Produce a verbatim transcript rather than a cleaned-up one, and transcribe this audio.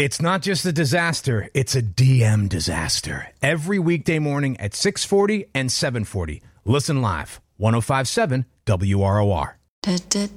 It's not just a disaster, it's a D M disaster. Every weekday morning at six forty and seven forty. Listen live, ten fifty-seven W R O R.